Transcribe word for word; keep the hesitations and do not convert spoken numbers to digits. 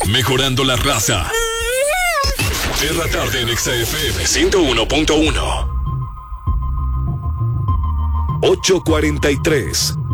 mejorando la raza. Es la tarde en Exa F M ciento uno punto uno. ocho cuarenta y tres.